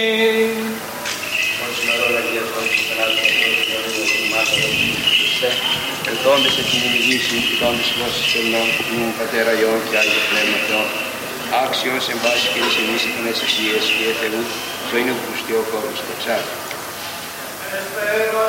Ελθόντες εκ την ημιγήσιν, κοιτώντες δόσεις τελνών, νου Πατέρα Υιόν και Άγιο Πνεύμα Θεόν, άξιος εν πάση και εις εμείς ηθνές ευσίες και Θεού, ζωήν του Χριστιού χώρου στο ψάρι.